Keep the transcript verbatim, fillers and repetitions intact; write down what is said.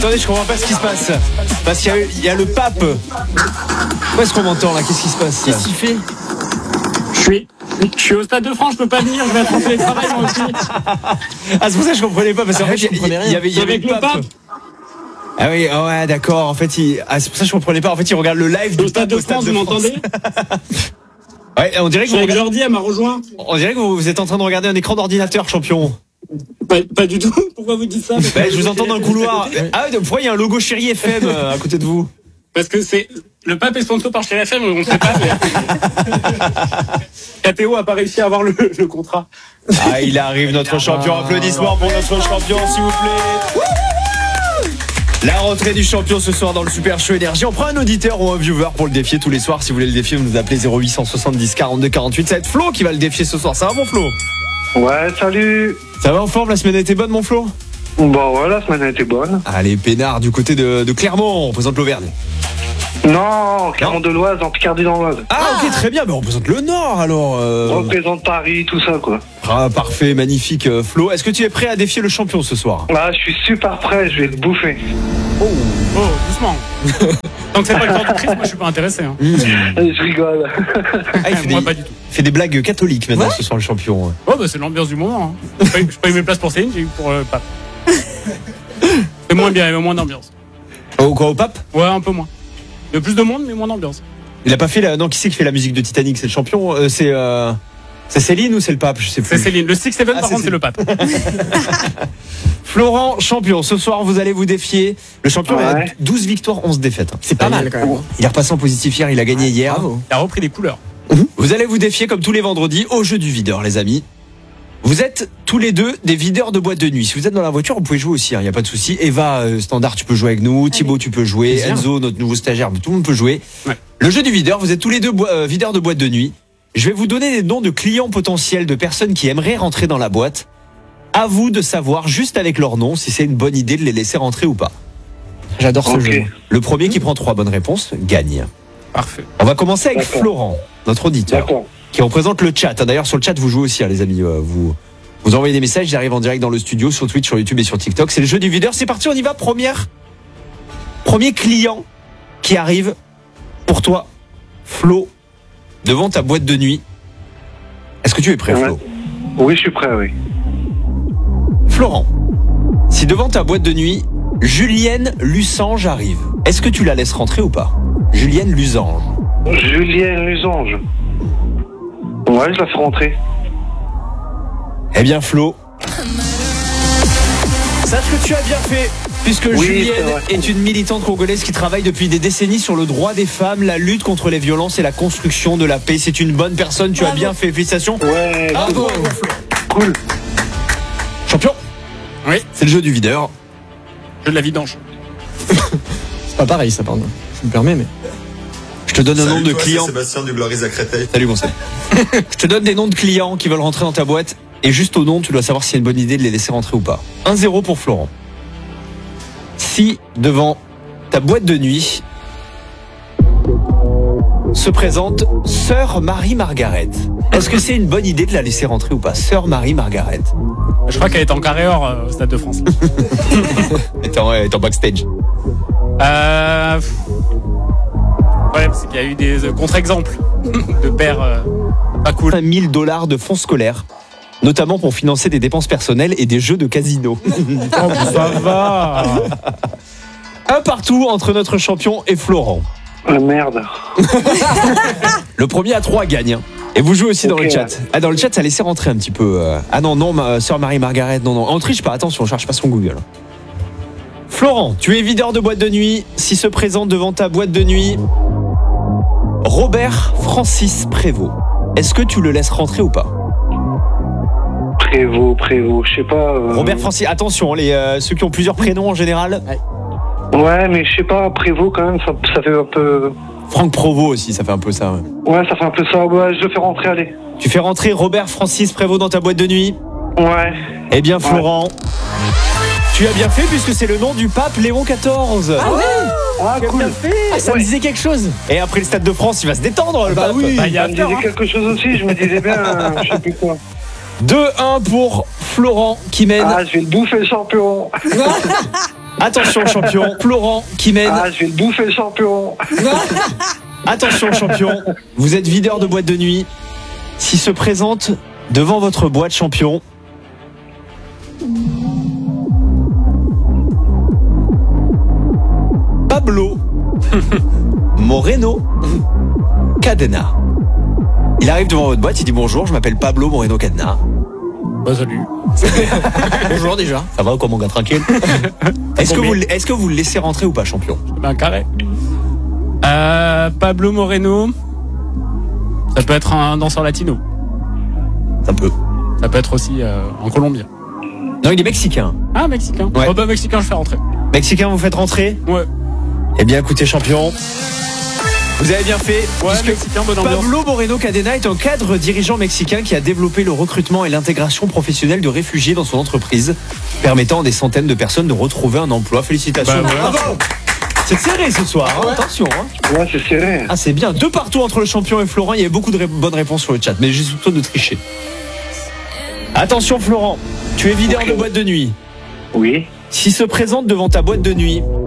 attendez, je comprends pas ce qui se passe. Parce qu'il y a, il y a le pape. Où est-ce qu'on m'entend là? Qu'est-ce qui se passe? Qu'est-ce qu'il fait? Je suis, je suis au Stade de France, je peux pas venir, je vais être en télétravail moi aussi. Ah, c'est pour ça que je comprenais pas, parce qu'en Ah, fait, je il y, comprenais il y avait, il y avait Avec le le pape. pape. Ah oui, oh ouais, d'accord. En fait, il... ah, c'est pour ça que je comprenais pas. En fait, il regarde le live du Au Stade pape de France, vous m'entendez? Ouais, on dirait Je que suis vous, avec regardez... Jordi, elle m'a rejoint. on dirait que vous, vous êtes en train de regarder un écran d'ordinateur, champion. Pas, pas du tout, pourquoi vous dites ça? Bah, je vous entends dans le couloir. Ah ouais, pourquoi il y a un logo Chéri F M euh, à côté de vous? Parce que c'est le pape est sponsor par Chéri F M, on ne sait pas. Mais... K T O a pas réussi à avoir le, le contrat. Ah, il arrive, notre champion. Applaudissements pour notre champion, s'il vous plaît. La rentrée du champion ce soir dans le Super Show Énergie. On prend un auditeur ou un viewer pour le défier tous les soirs. Si vous voulez le défier, vous nous appelez zéro huit cent soixante-dix quarante-deux quarante-huit. Ça va être Flo qui va le défier ce soir. Ça va, mon Flo? Ouais, salut. Ça va en forme? La semaine a été bonne, mon Flo? Bon, ouais, la semaine a été bonne. Allez, peinard du côté de, de Clermont. On représente l'Auvergne. Non, Clermont de l'Oise, en Picardie dans l'Oise. Ah, ok, très bien. Mais on représente le Nord alors. Euh... On représente Paris, tout ça, quoi. Ah, parfait, magnifique. euh, Flo, est-ce que tu es prêt à défier le champion ce soir? Là, je suis super prêt, je vais le bouffer. Oh, doucement. Tant que c'est pas le temps du Christ, moi je suis pas intéressé. Hein. Mmh. Je rigole. Ah, il fait Moi des, pas du tout. il fait des blagues catholiques maintenant Ouais. ce soir le champion. Oh bah c'est l'ambiance du moment. Hein. Je paye- je paye mes places pour Céline, j'ai eu pour le pape. C'est moins bien, il y a moins d'ambiance. Oh, quoi, au pape? Ouais, un peu moins. Il y a plus de monde, mais moins d'ambiance. Il a pas fait la. Non, qui c'est qui fait la musique de Titanic? C'est le champion? euh, C'est euh... c'est Céline ou c'est le pape? Je sais plus. C'est Céline. Le six seven Ah, par c'est contre, c'est le pape. Florent, champion. Ce soir, vous allez vous défier. Le champion il a Ouais. douze victoires, onze défaites. C'est pas mal quand même. Il est repassé en positif hier, il a gagné hier. Bravo. Il a repris des couleurs. Vous allez vous défier comme tous les vendredis au jeu du videur, les amis. Vous êtes tous les deux des videurs de boîte de nuit. Si vous êtes dans la voiture, vous pouvez jouer aussi, il n'y a pas de souci. Eva, euh, standard, tu peux jouer avec nous. Thibaut, tu peux jouer. Plaisir. Enzo, notre nouveau stagiaire, tout le monde peut jouer. Ouais. Le jeu du videur, vous êtes tous les deux boi- euh, videurs de boîte de nuit. Je vais vous donner des noms de clients potentiels, de personnes qui aimeraient rentrer dans la boîte. À vous de savoir, juste avec leur nom, si c'est une bonne idée de les laisser rentrer ou pas. J'adore ce Ok. jeu. Le premier qui prend trois bonnes réponses gagne. Parfait. On va commencer avec D'accord. Florent, notre auditeur, D'accord. qui représente le chat. D'ailleurs, sur le chat, vous jouez aussi, hein, les amis. Euh, Vous, vous envoyez des messages, ils arrivent en direct dans le studio, sur Twitch, sur YouTube et sur TikTok. C'est le jeu du videur. C'est parti, on y va. Première, premier client qui arrive pour toi, Flo, devant ta boîte de nuit. Est-ce que tu es prêt, Ouais. Flo? Oui, je suis prêt, oui. Florent, si devant ta boîte de nuit, Julienne Lusange arrive, est-ce que tu la laisses rentrer ou pas? Julienne Lusange. Julien Lusange. Ouais, je la fais rentrer. Eh bien, Flo, sache que tu as bien fait, puisque Oui, Julienne c'est vrai. est une militante congolaise qui travaille depuis des décennies sur le droit des femmes, la lutte contre les violences et la construction de la paix. C'est une bonne personne, tu as bien fait. Félicitations. Ouais, Bravo. cool. Champion, Oui, c'est le jeu du videur. jeu de la vidange. C'est pas pareil ça, pardon. Je me permets, mais. Je te donne un nom Salut de toi, client. c'est Sébastien du Gloris à Créteil. Salut, mon Seb. Je te donne des noms de clients qui veulent rentrer dans ta boîte. Et juste au nom, tu dois savoir si c'est une bonne idée de les laisser rentrer ou pas. un zéro pour Florent. Si devant ta boîte de nuit se présente Sœur Marie-Margaret, est-ce que c'est une bonne idée de la laisser rentrer ou pas? Sœur Marie-Margaret. Je crois qu'elle est en carré or euh, au Stade de France. Elle est en, elle est en backstage. Euh... pff. Ouais, c'est qu'il y a eu des euh, contre-exemples de pères euh, pas cool. mille dollars de fonds scolaires, notamment pour financer des dépenses personnelles et des jeux de casino. Oh, ça va. Un partout entre notre champion et Florent. Ah, merde. Le premier à trois gagne. hein. Et vous jouez aussi dans Ok, le chat. ouais. Ah, dans le chat, ça laissait rentrer un petit peu. euh. Ah non, non, ma sœur Marie-Margaret, non, non. On triche pas, attention, on cherche pas son Google. Florent, tu es videur de boîte de nuit. Si se présente devant ta boîte de nuit Robert Francis Prévost, est-ce que tu le laisses rentrer ou pas? Prévost, Prévost, je sais pas. euh, Robert Francis, attention, les, euh, ceux qui ont plusieurs prénoms en général. Ouais, mais je sais pas, Prévost quand même, ça, ça fait un peu. Franck Provost aussi, ça fait un peu ça. ouais. Ouais, ça fait un peu ça. Ouais, je le fais rentrer, allez. Tu fais rentrer Robert Francis Prévost dans ta boîte de nuit? Ouais. Eh bien, Florent, tu as bien fait puisque c'est le nom du pape Léon quatorze. Ah oui. Ah, cool. Ah, ça me disait quelque chose. Et après le Stade de France, il va se détendre, le Bah pape. oui. Bah, il y a Ça à me faire, disait hein. quelque chose aussi, je me disais bien, euh, je sais plus quoi. deux un pour Florent qui mène. Ah, je vais le bouffer le champion. Attention champion, Florent qui mène. Ah, je vais le bouffer le champion. Attention champion, vous êtes videur de boîte de nuit. Si se présente devant votre boîte champion Pablo Moreno Cadena. Il arrive devant votre boîte, il dit bonjour, je m'appelle Pablo Moreno Cadena. Bah, salut. Bonjour déjà. Ça va ou quoi mon gars, tranquille? Est-ce que, vous, est-ce que vous le laissez rentrer ou pas champion? Un carré. Euh, Pablo Moreno. Ça peut être un danseur latino. Ça peut. Ça peut être aussi euh, en colombien. Non, il est mexicain. Ah, mexicain. Ouais. Oh, bah, mexicain, je fais rentrer. Mexicain, vous faites rentrer? Ouais. Eh bien écoutez champion, vous avez bien fait. Ouais, puisque mexicain, bonne ambiance. Pablo Moreno Cadena est un cadre dirigeant mexicain qui a développé le recrutement et l'intégration professionnelle de réfugiés dans son entreprise, permettant à des centaines de personnes de retrouver un emploi. Félicitations. Bah, voilà. Bravo. C'est serré ce soir, hein, attention. Hein. Ouais, c'est serré. Ah c'est bien, deux partout entre le champion et Florent. Il y avait beaucoup de ré- bonnes réponses sur le chat, mais j'ai soupçonné de tricher. Attention Florent, tu es videur Ok. de boîte de nuit. Oui. Si se présente devant ta boîte de nuit